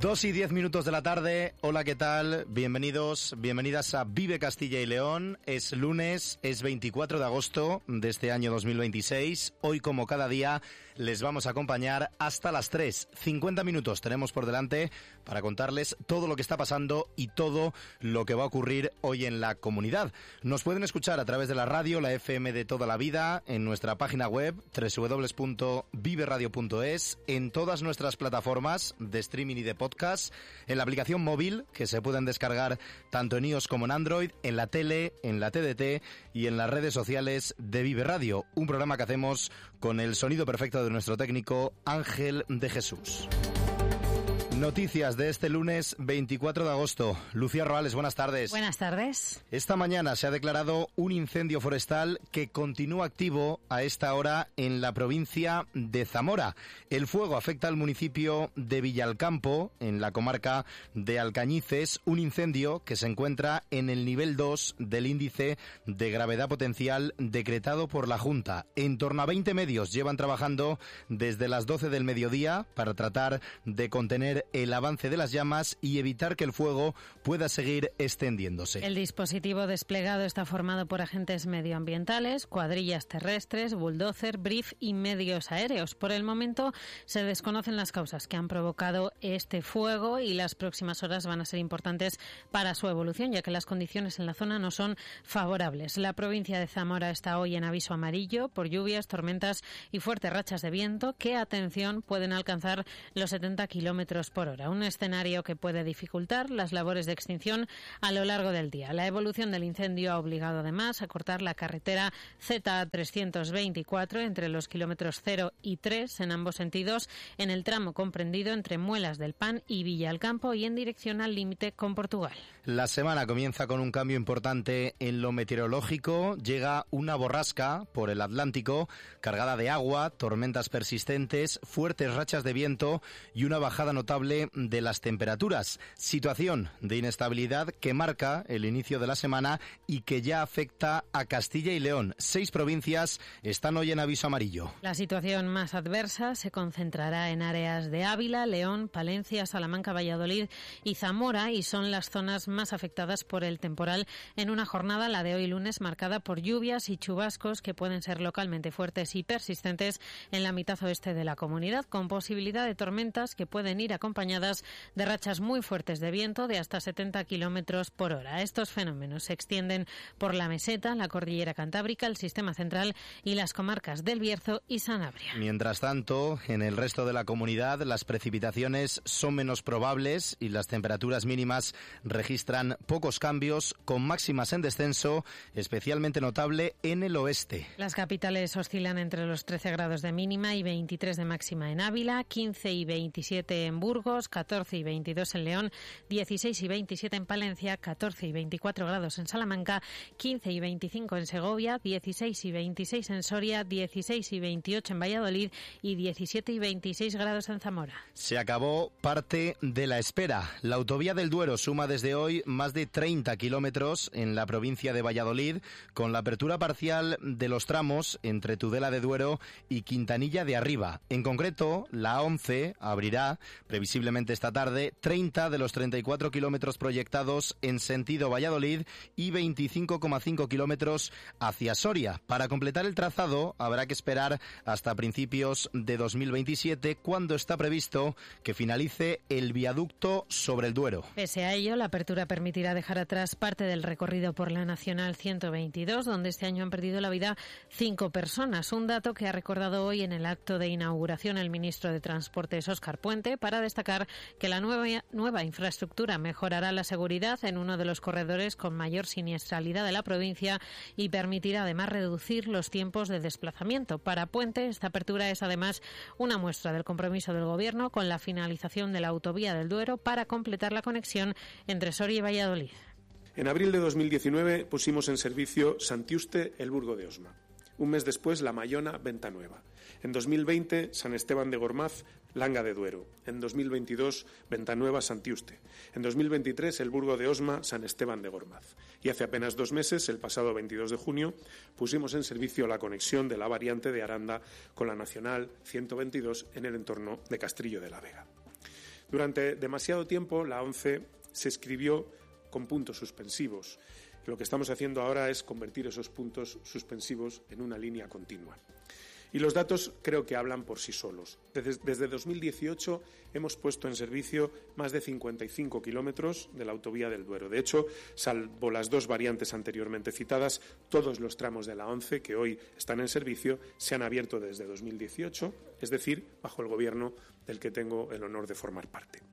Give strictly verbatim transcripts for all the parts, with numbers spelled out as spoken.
Dos y diez minutos de la tarde. Hola, ¿qué tal? Bienvenidos, bienvenidas a Vive Castilla y León. Es lunes, es veinticuatro de agosto de este año dos mil veintiséis. Hoy, como cada día, les vamos a acompañar hasta las tres. cincuenta minutos tenemos por delante para contarles todo lo que está pasando y todo lo que va a ocurrir hoy en la comunidad. Nos pueden escuchar a través de la radio, la F M de toda la vida, en nuestra página web doble u doble u doble u punto vive radio punto es, en todas nuestras plataformas de streaming y de podcast, en la aplicación móvil que se pueden descargar tanto en iOS como en Android, en la tele, en la T D T y en las redes sociales de Vive Radio, un programa que hacemos con el sonido perfecto de nuestro técnico Ángel de Jesús. Noticias de este lunes veinticuatro de agosto. Lucía Roales, buenas tardes. Buenas tardes. Esta mañana se ha declarado un incendio forestal que continúa activo a esta hora en la provincia de Zamora. El fuego afecta al municipio de Villalcampo, en la comarca de Alcañices, un incendio que se encuentra en el nivel dos del índice de gravedad potencial decretado por la Junta. En torno a veinte medios llevan trabajando desde las doce del mediodía para tratar de contener el avance de las llamas y evitar que el fuego pueda seguir extendiéndose. El dispositivo desplegado está formado por agentes medioambientales, cuadrillas terrestres, bulldozer, brief y medios aéreos. Por el momento se desconocen las causas que han provocado este fuego y las próximas horas van a ser importantes para su evolución, ya que las condiciones en la zona no son favorables. La provincia de Zamora está hoy en aviso amarillo por lluvias, tormentas y fuertes rachas de viento que, atención, pueden alcanzar los setenta kilómetros por hora, un escenario que puede dificultar las labores de extinción a lo largo del día. La evolución del incendio ha obligado además a cortar la carretera Z trescientos veinticuatro entre los kilómetros cero y tres en ambos sentidos, en el tramo comprendido entre Muelas del Pan y Villalcampo y en dirección al límite con Portugal. La semana comienza con un cambio importante en lo meteorológico. Llega una borrasca por el Atlántico cargada de agua, tormentas persistentes, fuertes rachas de viento y una bajada notable de las temperaturas. Situación de inestabilidad que marca el inicio de la semana y que ya afecta a Castilla y León. Seis provincias están hoy en aviso amarillo. La situación más adversa se concentrará en áreas de Ávila, León, Palencia, Salamanca, Valladolid y Zamora y son las zonas más afectadas por el temporal en una jornada, la de hoy lunes, marcada por lluvias y chubascos que pueden ser localmente fuertes y persistentes en la mitad oeste de la comunidad, con posibilidad de tormentas que pueden ir acompañadas acompañadas de rachas muy fuertes de viento de hasta setenta kilómetros por hora. Estos fenómenos se extienden por la meseta, la cordillera cantábrica, el sistema central y las comarcas del Bierzo y Sanabria. Mientras tanto, en el resto de la comunidad las precipitaciones son menos probables y las temperaturas mínimas registran pocos cambios, con máximas en descenso, especialmente notable en el oeste. Las capitales oscilan entre los trece grados de mínima y veintitrés de máxima en Ávila, quince y veintisiete en Burgos, catorce y veintidós en León, dieciséis y veintisiete en Palencia, catorce y veinticuatro grados en Salamanca, quince y veinticinco en Segovia, dieciséis y veintiséis en Soria, dieciséis y veintiocho en Valladolid y diecisiete y veintiséis grados en Zamora. Se acabó parte de la espera. La autovía del Duero suma desde hoy más de treinta kilómetros en la provincia de Valladolid, con la apertura parcial de los tramos entre Tudela de Duero y Quintanilla de Arriba. En concreto, la A once abrirá previsiblemente esta tarde treinta de los treinta y cuatro kilómetros proyectados en sentido Valladolid y veinticinco coma cinco kilómetros hacia Soria. Para completar el trazado habrá que esperar hasta principios de dos mil veintisiete, cuando está previsto que finalice el viaducto sobre el Duero. Pese a ello, la apertura permitirá dejar atrás parte del recorrido por la Nacional ciento veintidós, donde este año han perdido la vida cinco personas. Un dato que ha recordado hoy en el acto de inauguración el ministro de Transportes, Óscar Puente, para destacar que la nueva, nueva infraestructura mejorará la seguridad en uno de los corredores con mayor siniestralidad de la provincia y permitirá además reducir los tiempos de desplazamiento. Para Puente, esta apertura es además una muestra del compromiso del Gobierno con la finalización de la autovía del Duero para completar la conexión entre Soria y Valladolid. En abril de dos mil diecinueve pusimos en servicio Santiuste, el Burgo de Osma. Un mes después, La Mayona, Venta Nueva. En dos mil veinte, San Esteban de Gormaz, Langa de Duero. En dos mil veintidós, Venta Nueva, Santiuste. En dos mil veintitrés, el Burgo de Osma, San Esteban de Gormaz. Y hace apenas dos meses, el pasado veintidós de junio, pusimos en servicio la conexión de la variante de Aranda con la Nacional ciento veintidós en el entorno de Castrillo de la Vega. Durante demasiado tiempo la ONCE se escribió con puntos suspensivos. Lo que estamos haciendo ahora es convertir esos puntos suspensivos en una línea continua. Y los datos creo que hablan por sí solos. Desde, desde dos mil dieciocho hemos puesto en servicio más de cincuenta y cinco kilómetros de la autovía del Duero. De hecho, salvo las dos variantes anteriormente citadas, todos los tramos de la ONCE que hoy están en servicio se han abierto desde dos mil dieciocho, es decir, bajo el gobierno del que tengo el honor de formar parte.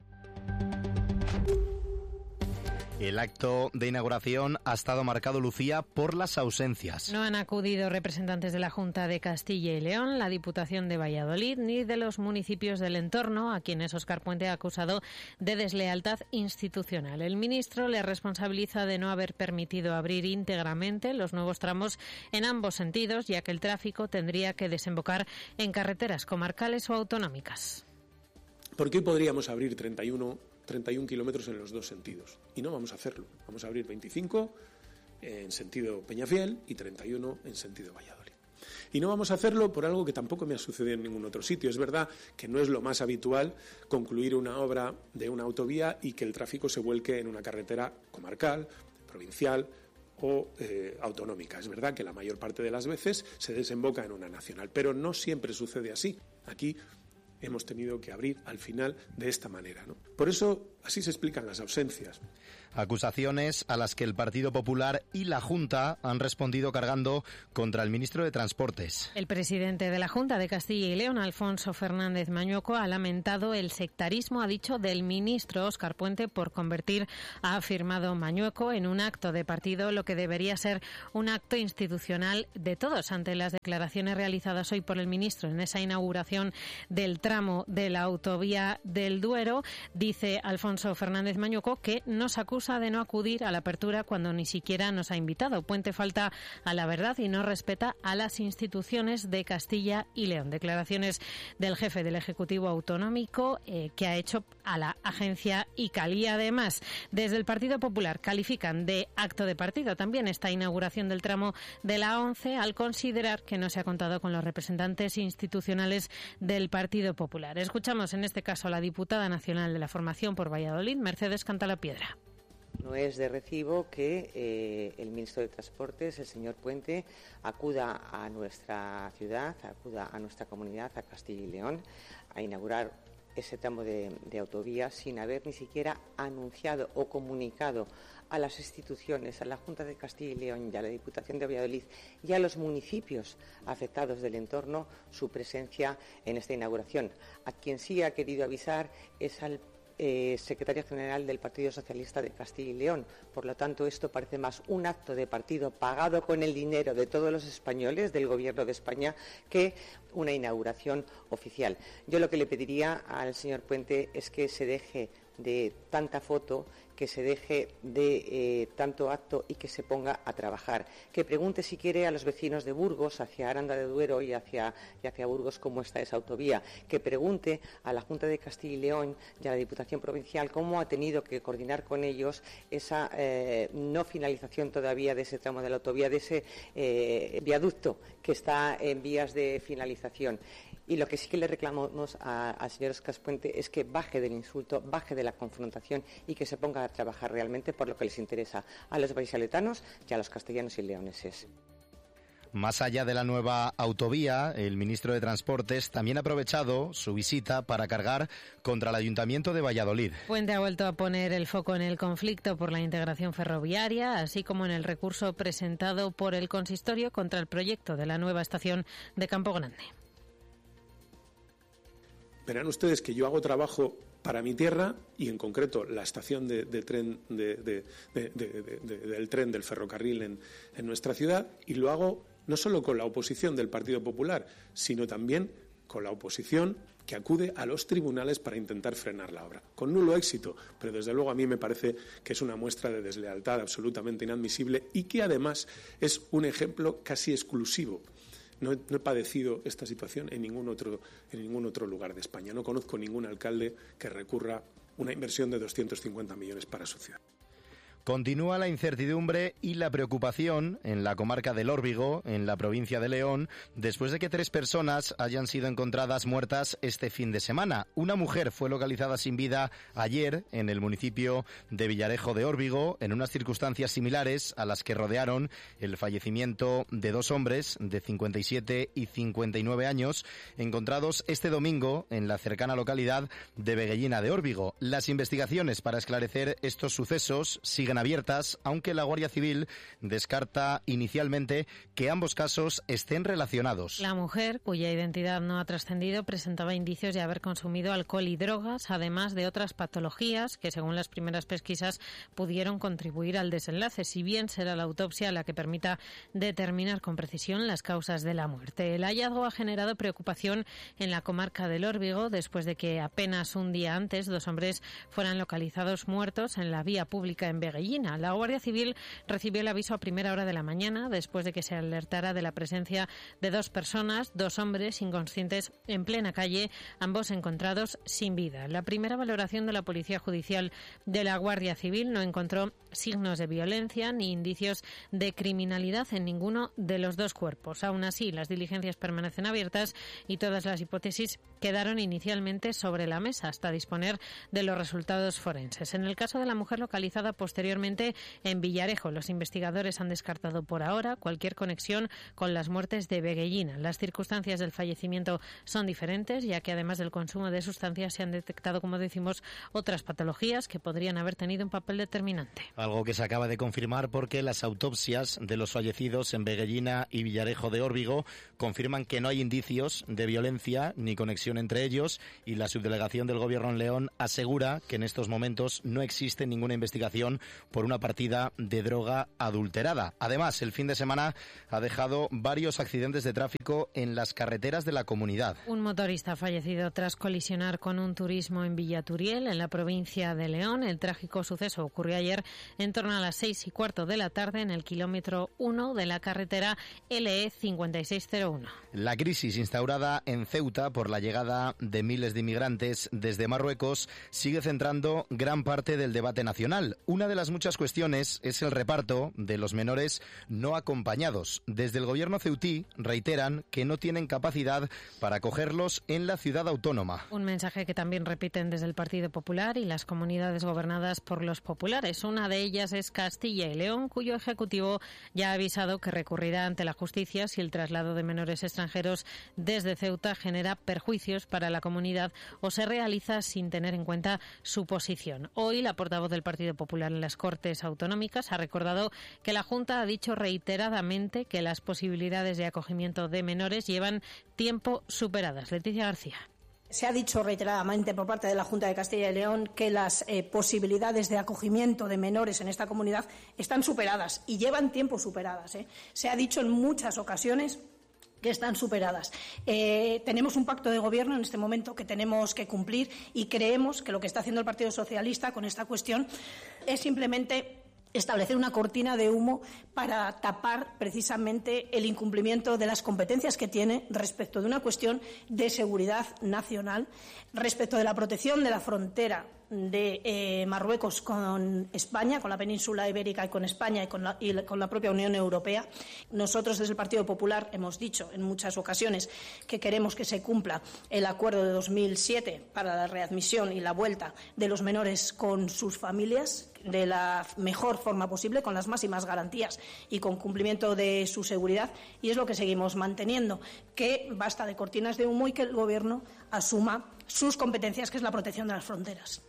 El acto de inauguración ha estado marcado, Lucía, por las ausencias. No han acudido representantes de la Junta de Castilla y León, la Diputación de Valladolid, ni de los municipios del entorno, a quienes Óscar Puente ha acusado de deslealtad institucional. El ministro le responsabiliza de no haber permitido abrir íntegramente los nuevos tramos en ambos sentidos, ya que el tráfico tendría que desembocar en carreteras comarcales o autonómicas. ¿Por qué podríamos abrir treinta y uno kilómetros en los dos sentidos? Y no vamos a hacerlo. Vamos a abrir veinticinco en sentido Peñafiel y treinta y uno en sentido Valladolid. Y no vamos a hacerlo por algo que tampoco me ha sucedido en ningún otro sitio. Es verdad que no es lo más habitual concluir una obra de una autovía y que el tráfico se vuelque en una carretera comarcal, provincial o eh, autonómica. Es verdad que la mayor parte de las veces se desemboca en una nacional, pero no siempre sucede así. Aquí hemos tenido que abrir al final de esta manera, ¿no? Por eso, así se explican las ausencias. Acusaciones a las que el Partido Popular y la Junta han respondido cargando contra el ministro de Transportes. El presidente de la Junta de Castilla y León, Alfonso Fernández Mañueco, ha lamentado el sectarismo, ha dicho, del ministro Óscar Puente por convertir, ha afirmado Mañueco, en un acto de partido lo que debería ser un acto institucional de todos. Ante las declaraciones realizadas hoy por el ministro en esa inauguración del tramo de la autovía del Duero, dice Alfonso Fernández Mañueco que nos acusa de no acudir a la apertura cuando ni siquiera nos ha invitado. Puente falta a la verdad y no respeta a las instituciones de Castilla y León. Declaraciones del jefe del Ejecutivo Autonómico eh, que ha hecho a la agencia ICAL. Y además, desde el Partido Popular califican de acto de partido también esta inauguración del tramo de la ONCE al considerar que no se ha contado con los representantes institucionales del Partido Popular. Escuchamos en este caso a la diputada nacional de la formación por Valladolid, Mercedes Cantalapiedra. No es de recibo que eh, el ministro de Transportes, el señor Puente, acuda a nuestra ciudad, acuda a nuestra comunidad, a Castilla y León, a inaugurar ese tramo de, de autovía sin haber ni siquiera anunciado o comunicado a las instituciones, a la Junta de Castilla y León y a la Diputación de Valladolid y a los municipios afectados del entorno su presencia en esta inauguración. A quien sí ha querido avisar es al Eh, secretario general del Partido Socialista de Castilla y León. Por lo tanto, esto parece más un acto de partido pagado con el dinero de todos los españoles, del Gobierno de España, que una inauguración oficial. Yo lo que le pediría al señor Puente es que se deje de tanta foto, que se deje de eh, tanto acto y que se ponga a trabajar. Que pregunte si quiere a los vecinos de Burgos, hacia Aranda de Duero y hacia, y hacia Burgos, cómo está esa autovía. Que pregunte a la Junta de Castilla y León y a la Diputación Provincial cómo ha tenido que coordinar con ellos esa eh, no finalización todavía de ese tramo de la autovía, de ese eh, viaducto que está en vías de finalización. Y lo que sí que le reclamamos al señor Óscar Puente es que baje del insulto, baje de la confrontación y que se ponga a trabajar realmente por lo que les interesa a los vallisoletanos y a los castellanos y leoneses. Más allá de la nueva autovía, el ministro de Transportes también ha aprovechado su visita para cargar contra el Ayuntamiento de Valladolid. Puente ha vuelto a poner el foco en el conflicto por la integración ferroviaria, así como en el recurso presentado por el consistorio contra el proyecto de la nueva estación de Campo Grande. Verán ustedes que yo hago trabajo para mi tierra y en concreto la estación de, de tren de, de, de, de, de, de, del tren del ferrocarril en, en nuestra ciudad, y lo hago no solo con la oposición del Partido Popular, sino también con la oposición que acude a los tribunales para intentar frenar la obra. Con nulo éxito, pero desde luego a mí me parece que es una muestra de deslealtad absolutamente inadmisible y que además es un ejemplo casi exclusivo. No he, no he padecido esta situación en ningún otro, en ningún otro lugar de España. No conozco ningún alcalde que recurra una inversión de doscientos cincuenta millones para su ciudad. Continúa la incertidumbre y la preocupación en la comarca del Órbigo, en la provincia de León, después de que tres personas hayan sido encontradas muertas este fin de semana. Una mujer fue localizada sin vida ayer en el municipio de Villarejo de Órbigo, en unas circunstancias similares a las que rodearon el fallecimiento de dos hombres de cincuenta y siete y cincuenta y nueve años, encontrados este domingo en la cercana localidad de Veguellina de Órbigo. Las investigaciones para esclarecer estos sucesos siguen abiertas, aunque la Guardia Civil descarta inicialmente que ambos casos estén relacionados. La mujer, cuya identidad no ha trascendido, presentaba indicios de haber consumido alcohol y drogas, además de otras patologías que, según las primeras pesquisas, pudieron contribuir al desenlace, si bien será la autopsia la que permita determinar con precisión las causas de la muerte. El hallazgo ha generado preocupación en la comarca del Órbigo después de que apenas un día antes dos hombres fueran localizados muertos en la vía pública en Veguellina. La Guardia Civil recibió el aviso a primera hora de la mañana después de que se alertara de la presencia de dos personas, dos hombres inconscientes en plena calle, ambos encontrados sin vida. La primera valoración de la Policía Judicial de la Guardia Civil no encontró signos de violencia ni indicios de criminalidad en ninguno de los dos cuerpos. Aún así, las diligencias permanecen abiertas y todas las hipótesis quedaron inicialmente sobre la mesa hasta disponer de los resultados forenses. En el caso de la mujer localizada posteriormente en Villarejo, los investigadores han descartado por ahora cualquier conexión con las muertes de Veguellina. Las circunstancias del fallecimiento son diferentes, ya que además del consumo de sustancias se han detectado, como decimos, otras patologías que podrían haber tenido un papel determinante. Algo que se acaba de confirmar porque las autopsias de los fallecidos en Veguellina y Villarejo de Órbigo confirman que no hay indicios de violencia ni conexión entre ellos, y la subdelegación del Gobierno en León asegura que en estos momentos no existe ninguna investigación por una partida de droga adulterada. Además, el fin de semana ha dejado varios accidentes de tráfico en las carreteras de la comunidad. Un motorista ha fallecido tras colisionar con un turismo en Villaturiel, en la provincia de León. El trágico suceso ocurrió ayer en torno a las seis y cuarto de la tarde en el kilómetro uno de la carretera L E cincuenta y seis cero uno. La crisis instaurada en Ceuta por la llegada de miles de inmigrantes desde Marruecos sigue centrando gran parte del debate nacional. Una de las muchas cuestiones es el reparto de los menores no acompañados. Desde el gobierno ceutí reiteran que no tienen capacidad para acogerlos en la ciudad autónoma. Un mensaje que también repiten desde el Partido Popular y las comunidades gobernadas por los populares. Una de ellas es Castilla y León, cuyo ejecutivo ya ha avisado que recurrirá ante la justicia si el traslado de menores extranjeros desde Ceuta genera perjuicios para la comunidad o se realiza sin tener en cuenta su posición. Hoy la portavoz del Partido Popular en las Cortes Autonómicas ha recordado que la Junta ha dicho reiteradamente que las posibilidades de acogimiento de menores llevan tiempo superadas. Leticia García. Se ha dicho reiteradamente por parte de la Junta de Castilla y León que las eh, posibilidades de acogimiento de menores en esta comunidad están superadas y llevan tiempo superadas. ¿eh? Se ha dicho en muchas ocasiones que están superadas. Eh, tenemos un pacto de gobierno en este momento que tenemos que cumplir y creemos que lo que está haciendo el Partido Socialista con esta cuestión es simplemente establecer una cortina de humo para tapar precisamente el incumplimiento de las competencias que tiene respecto de una cuestión de seguridad nacional, respecto de la protección de la frontera de eh, Marruecos con España, con la península ibérica y con España y con, la, y con la propia Unión Europea. Nosotros desde el Partido Popular hemos dicho en muchas ocasiones que queremos que se cumpla el acuerdo de dos mil siete para la readmisión y la vuelta de los menores con sus familias de la mejor forma posible, con las máximas garantías y con cumplimiento de su seguridad, y es lo que seguimos manteniendo, que basta de cortinas de humo y que el Gobierno asuma sus competencias, que es la protección de las fronteras.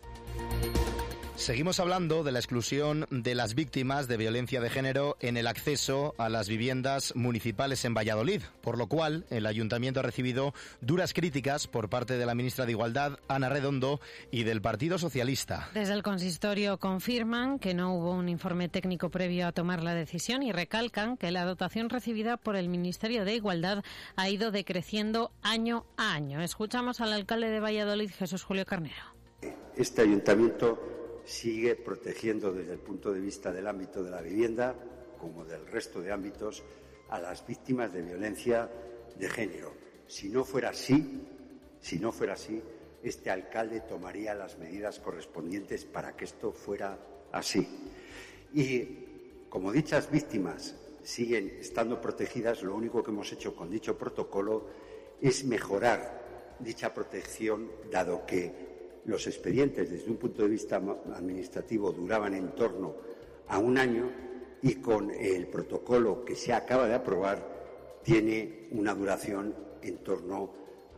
Seguimos hablando de la exclusión de las víctimas de violencia de género en el acceso a las viviendas municipales en Valladolid, por lo cual el Ayuntamiento ha recibido duras críticas por parte de la ministra de Igualdad, Ana Redondo, y del Partido Socialista. Desde el consistorio confirman que no hubo un informe técnico previo a tomar la decisión y recalcan que la dotación recibida por el Ministerio de Igualdad ha ido decreciendo año a año. Escuchamos al alcalde de Valladolid, Jesús Julio Carnero. Este ayuntamiento sigue protegiendo desde el punto de vista del ámbito de la vivienda, como del resto de ámbitos, a las víctimas de violencia de género. Si no fuera así, si no fuera así, este alcalde tomaría las medidas correspondientes para que esto fuera así. Y como dichas víctimas siguen estando protegidas, lo único que hemos hecho con dicho protocolo es mejorar dicha protección, dado que los expedientes desde un punto de vista administrativo duraban en torno a un año y con el protocolo que se acaba de aprobar tiene una duración en torno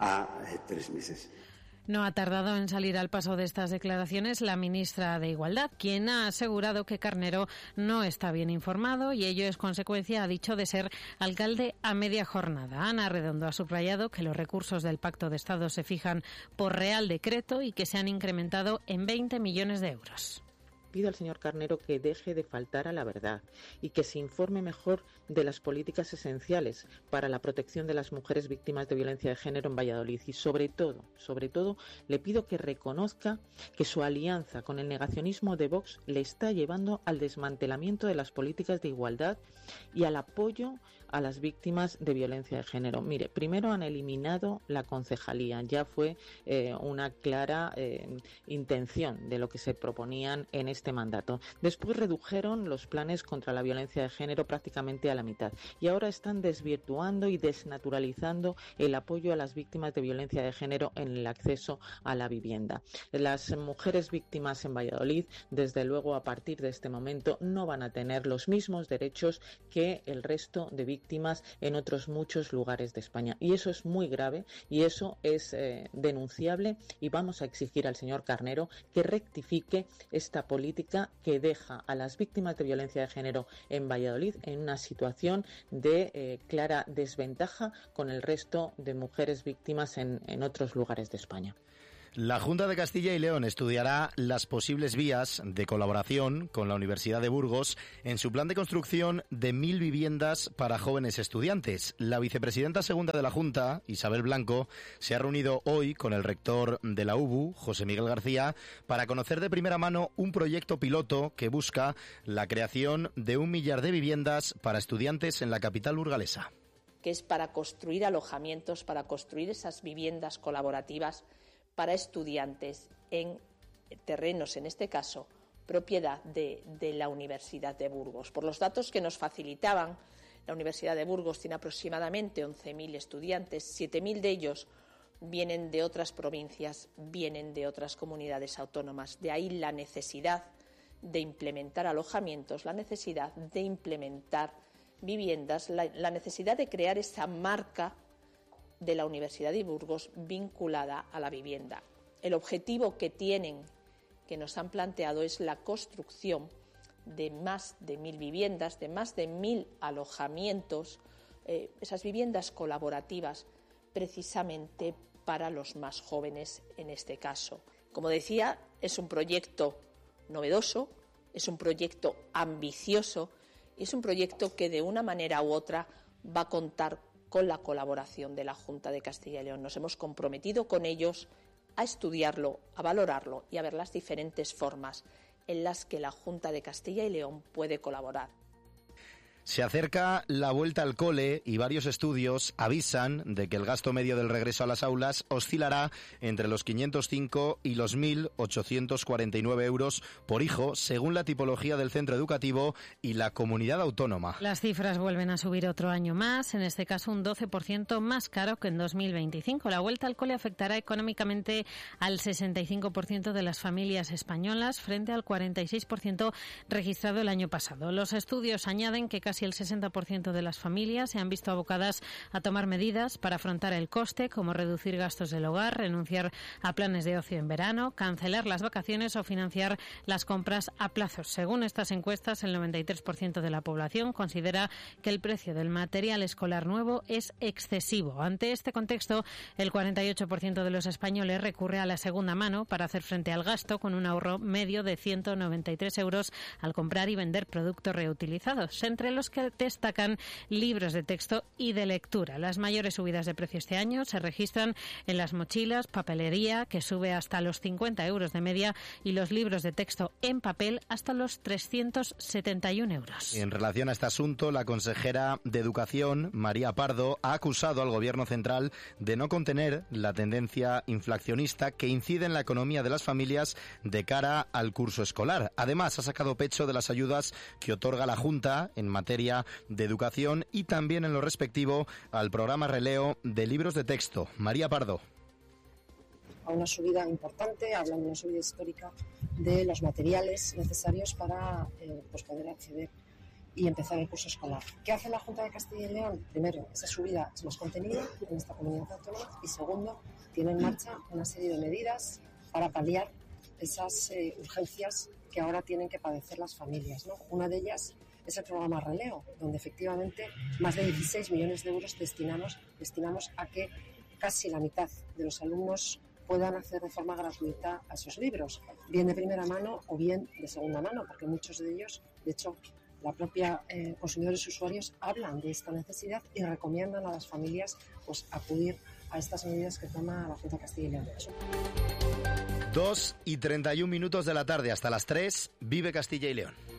a eh, tres meses. No ha tardado en salir al paso de estas declaraciones la ministra de Igualdad, quien ha asegurado que Carnero no está bien informado y ello es consecuencia, ha dicho, de ser alcalde a media jornada. Ana Redondo ha subrayado que los recursos del Pacto de Estado se fijan por Real Decreto y que se han incrementado en veinte millones de euros. Pido al señor Carnero que deje de faltar a la verdad y que se informe mejor de las políticas esenciales para la protección de las mujeres víctimas de violencia de género en Valladolid. Y sobre todo, sobre todo, le pido que reconozca que su alianza con el negacionismo de Vox le está llevando al desmantelamiento de las políticas de igualdad y al apoyo a las víctimas de violencia de género. Mire, primero han eliminado la concejalía, ya fue eh, una clara eh, intención de lo que se proponían en este mandato. Después redujeron los planes contra la violencia de género prácticamente a la mitad y ahora están desvirtuando y desnaturalizando el apoyo a las víctimas de violencia de género en el acceso a la vivienda. Las mujeres víctimas en Valladolid, desde luego, a partir de este momento no van a tener los mismos derechos que el resto de víctimas víctimas en otros muchos lugares de España. Y eso es muy grave y eso es eh, denunciable y vamos a exigir al señor Carnero que rectifique esta política que deja a las víctimas de violencia de género en Valladolid en una situación de eh, clara desventaja con el resto de mujeres víctimas en, en otros lugares de España. La Junta de Castilla y León estudiará las posibles vías de colaboración con la Universidad de Burgos en su plan de construcción de mil viviendas para jóvenes estudiantes. La vicepresidenta segunda de la Junta, Isabel Blanco, se ha reunido hoy con el rector de la U B U, José Miguel García, para conocer de primera mano un proyecto piloto que busca la creación de un millar de viviendas para estudiantes en la capital burgalesa. Que es para construir alojamientos, para construir esas viviendas colaborativas para estudiantes en terrenos, en este caso, propiedad de, de la Universidad de Burgos. Por los datos que nos facilitaban, la Universidad de Burgos tiene aproximadamente once mil estudiantes, siete mil de ellos vienen de otras provincias, vienen de otras comunidades autónomas. De ahí la necesidad de implementar alojamientos, la necesidad de implementar viviendas, la, la necesidad de crear esa marca de la Universidad de Burgos vinculada a la vivienda. El objetivo que tienen, que nos han planteado, es la construcción de más de mil viviendas, de más de mil alojamientos, eh, esas viviendas colaborativas, precisamente para los más jóvenes en este caso. Como decía, es un proyecto novedoso, es un proyecto ambicioso y es un proyecto que de una manera u otra va a contar con la colaboración de la Junta de Castilla y León. Nos hemos comprometido con ellos a estudiarlo, a valorarlo y a ver las diferentes formas en las que la Junta de Castilla y León puede colaborar. Se acerca la vuelta al cole y varios estudios avisan de que el gasto medio del regreso a las aulas oscilará entre los quinientos cinco y los mil ochocientos cuarenta y nueve euros por hijo, según la tipología del centro educativo y la comunidad autónoma. Las cifras vuelven a subir otro año más, en este caso un doce por ciento más caro que en dos mil veinticinco. La vuelta al cole afectará económicamente al sesenta y cinco por ciento de las familias españolas frente al cuarenta y seis por ciento registrado el año pasado. Los estudios añaden que casi el sesenta por ciento de las familias se han visto abocadas a tomar medidas para afrontar el coste, como reducir gastos del hogar, renunciar a planes de ocio en verano, cancelar las vacaciones o financiar las compras a plazos. Según estas encuestas, el noventa y tres por ciento de la población considera que el precio del material escolar nuevo es excesivo. Ante este contexto, el cuarenta y ocho por ciento de los españoles recurre a la segunda mano para hacer frente al gasto, con un ahorro medio de ciento noventa y tres euros al comprar y vender productos reutilizados. Entre los los que destacan libros de texto y de lectura. Las mayores subidas de precio este año se registran en las mochilas, papelería, que sube hasta los cincuenta euros de media, y los libros de texto en papel hasta los trescientos setenta y un euros. En relación a este asunto, la consejera de Educación, María Pardo, ha acusado al Gobierno central de no contener la tendencia inflacionista que incide en la economía de las familias de cara al curso escolar. Además, ha sacado pecho de las ayudas que otorga la Junta en materia de educación y también en lo respectivo al programa Releo de libros de texto. María Pardo. A una subida importante, hablan de una subida histórica de los materiales necesarios para eh, pues poder acceder y empezar el curso escolar. ¿Qué hace la Junta de Castilla y León? Primero, esa subida es más contenida en esta comunidad autónoma, y segundo, tiene en marcha una serie de medidas para paliar esas eh, urgencias que ahora tienen que padecer las familias, ¿no? Una de ellas es el programa Releo, donde efectivamente más de dieciséis millones de euros destinamos, destinamos a que casi la mitad de los alumnos puedan acceder de forma gratuita a esos libros, bien de primera mano o bien de segunda mano, porque muchos de ellos, de hecho, la propia eh, consumidores y usuarios hablan de esta necesidad y recomiendan a las familias pues acudir a estas medidas que toma la Junta de Castilla y León. dos y treinta y un minutos de la tarde, hasta las tres, Vive Castilla y León.